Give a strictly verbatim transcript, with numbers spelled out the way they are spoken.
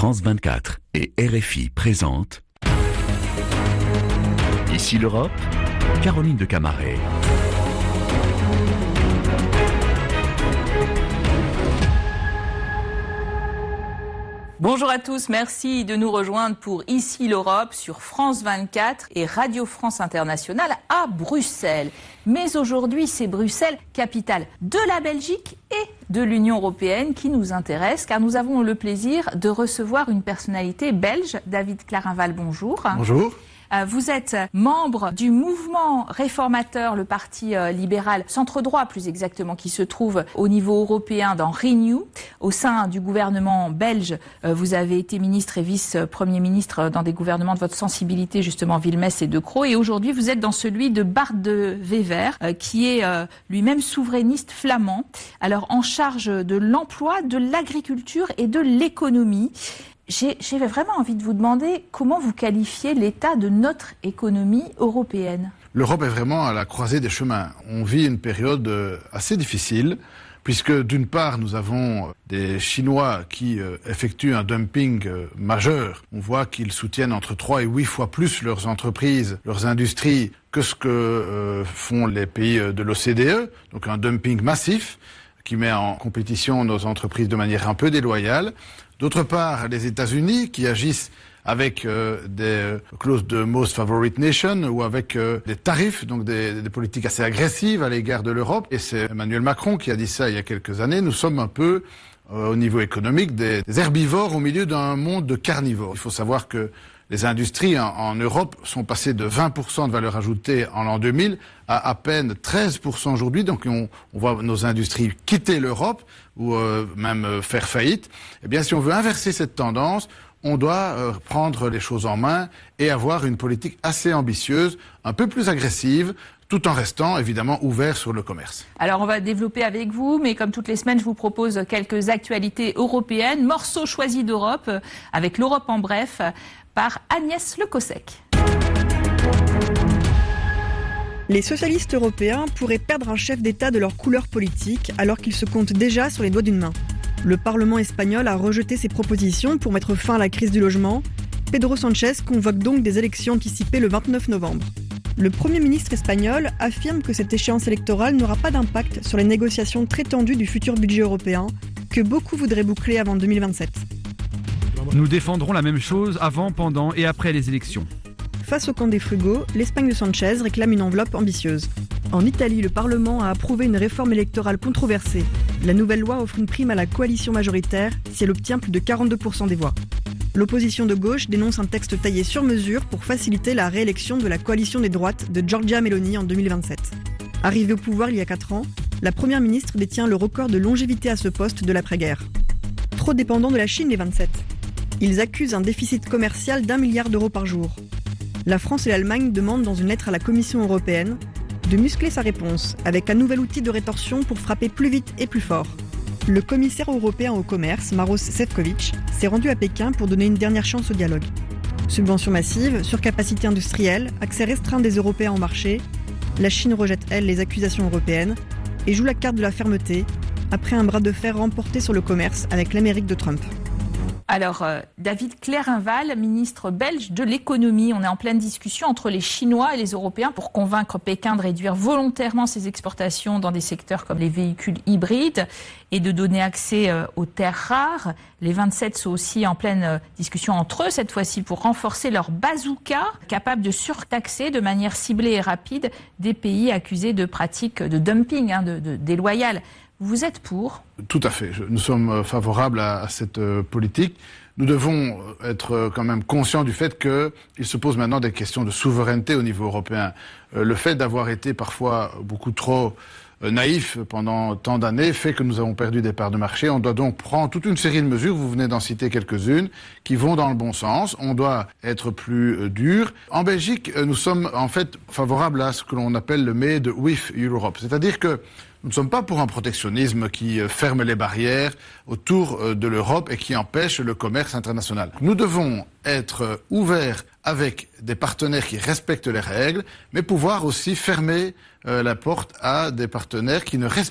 France vingt-quatre et R F I présentent Ici l'Europe, Caroline de Camaret. Bonjour à tous, merci de nous rejoindre pour Ici l'Europe sur France vingt-quatre et Radio France Internationale à Bruxelles. Mais aujourd'hui, c'est Bruxelles, capitale de la Belgique et de l'Union européenne qui nous intéresse, car nous avons le plaisir de recevoir une personnalité belge, David Clarinval, bonjour. Bonjour. Vous êtes membre du mouvement réformateur, le parti libéral centre-droit plus exactement, qui se trouve au niveau européen dans Renew. Au sein du gouvernement belge, vous avez été ministre et vice-premier ministre dans des gouvernements de votre sensibilité, justement Villemesse et De Croo. Et aujourd'hui, vous êtes dans celui de Bart de Wever, qui est lui-même souverainiste flamand, alors en charge de l'emploi, de l'agriculture et de l'économie. J'ai, j'ai vraiment envie de vous demander comment vous qualifiez l'état de notre économie européenne. L'Europe est vraiment à la croisée des chemins. On vit une période assez difficile, puisque d'une part, nous avons des Chinois qui euh, effectuent un dumping euh, majeur. On voit qu'ils soutiennent entre trois et huit fois plus leurs entreprises, leurs industries, que ce que euh, font les pays de l'O C D E, donc un dumping massif qui met en compétition nos entreprises de manière un peu déloyale. D'autre part, les États-Unis qui agissent avec euh, des euh, clauses de Most Favorite Nation ou avec euh, des tarifs, donc des, des politiques assez agressives à l'égard de l'Europe. Et c'est Emmanuel Macron qui a dit ça il y a quelques années. Nous sommes un peu, euh, au niveau économique, des, des herbivores au milieu d'un monde de carnivores. Il faut savoir que les industries en, en Europe sont passées de vingt pour cent de valeur ajoutée en l'an deux mille à à peine treize pour cent aujourd'hui. Donc on, on voit nos industries quitter l'Europe ou euh, même euh, faire faillite. Eh bien, si on veut inverser cette tendance, on doit euh, prendre les choses en main et avoir une politique assez ambitieuse, un peu plus agressive, tout en restant évidemment ouvert sur le commerce. Alors on va développer avec vous, mais comme toutes les semaines, je vous propose quelques actualités européennes. Morceau choisi d'Europe, avec l'Europe en bref, par Agnès Le Cossec. Les socialistes européens pourraient perdre un chef d'État de leur couleur politique alors qu'ils se comptent déjà sur les doigts d'une main. Le Parlement espagnol a rejeté ces propositions pour mettre fin à la crise du logement. Pedro Sánchez convoque donc des élections anticipées le vingt-neuf novembre. Le Premier ministre espagnol affirme que cette échéance électorale n'aura pas d'impact sur les négociations très tendues du futur budget européen, que beaucoup voudraient boucler avant deux mille vingt-sept. Nous défendrons la même chose avant, pendant et après les élections. Face au camp des frugaux, l'Espagne de Sánchez réclame une enveloppe ambitieuse. En Italie, le Parlement a approuvé une réforme électorale controversée. La nouvelle loi offre une prime à la coalition majoritaire si elle obtient plus de quarante-deux pour cent des voix. L'opposition de gauche dénonce un texte taillé sur mesure pour faciliter la réélection de la coalition des droites de Giorgia Meloni en deux mille vingt-sept. Arrivée au pouvoir il y a quatre ans, la première ministre détient le record de longévité à ce poste de l'après-guerre. Trop dépendant de la Chine, les vingt-sept. Ils accusent un déficit commercial d'un milliard d'euros par jour. La France et l'Allemagne demandent dans une lettre à la Commission européenne de muscler sa réponse avec un nouvel outil de rétorsion pour frapper plus vite et plus fort. Le commissaire européen au commerce, Maroš Šefčovič, s'est rendu à Pékin pour donner une dernière chance au dialogue. Subventions massives, surcapacité industrielle, accès restreint des Européens au marché, la Chine rejette, elle, les accusations européennes et joue la carte de la fermeté après un bras de fer remporté sur le commerce avec l'Amérique de Trump. Alors, euh, David Clarinval, ministre belge de l'économie, on est en pleine discussion entre les Chinois et les Européens pour convaincre Pékin de réduire volontairement ses exportations dans des secteurs comme les véhicules hybrides et de donner accès euh, aux terres rares. Les vingt-sept sont aussi en pleine euh, discussion entre eux, cette fois-ci, pour renforcer leur bazooka, capable de surtaxer de manière ciblée et rapide des pays accusés de pratiques de dumping, hein, de, de déloyales. Vous êtes pour ? Tout à fait. Nous sommes favorables à, à cette euh, politique. Nous devons être euh, quand même conscients du fait qu'il se pose maintenant des questions de souveraineté au niveau européen. Euh, le fait d'avoir été parfois beaucoup trop euh, naïf pendant tant d'années fait que nous avons perdu des parts de marché. On doit donc prendre toute une série de mesures, vous venez d'en citer quelques-unes, qui vont dans le bon sens. On doit être plus euh, dur. En Belgique, euh, nous sommes en fait favorables à ce que l'on appelle le Made with Europe. C'est-à-dire que nous ne sommes pas pour un protectionnisme qui ferme les barrières autour de l'Europe et qui empêche le commerce international. Nous devons être ouverts avec des partenaires qui respectent les règles, mais pouvoir aussi fermer euh, la porte à des partenaires qui ne respectent